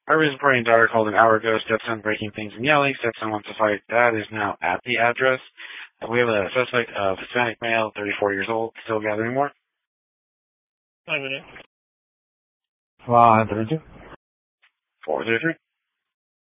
A recent reporting daughter called an hour ago, stepson breaking things and yelling. Stepson wants to fight. Dad is now at the address. We have a suspect of Hispanic male, 34 years old. Still gathering more. 5 minutes. 132. 403.